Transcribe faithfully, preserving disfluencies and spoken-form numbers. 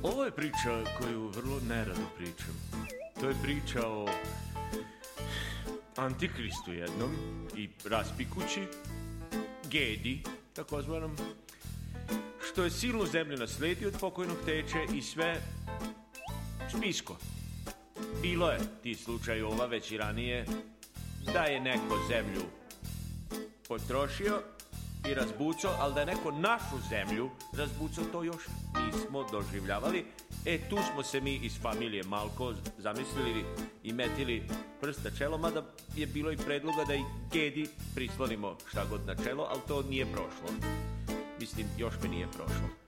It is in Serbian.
Ovo je priča koju vrlo nerado pričam. To je priča o Antikristu jednom i raspikući, Gedi, takozvanom, što je silnu zemlju nasledio od pokojnog teče i sve spisko. Bilo je ti slučajeva već i ranije da je neko zemlju potrošio i razbucao, ali da je neko našu zemlju razbucao, to još nismo doživljavali. E, tu smo se mi iz familije Malko zamislili i metili prst na čelo, mada je bilo i predloga da i Gedi prislonimo šta god na čelo, ali to nije prošlo. Mislim, još mi nije prošlo.